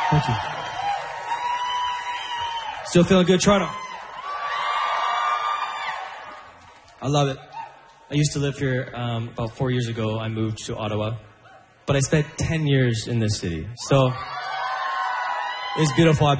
Thank you. Still feeling good, Toronto? I love it. I used to live here about 4 years ago. I moved to Ottawa. But I spent 10 years in this city. So it's beautiful.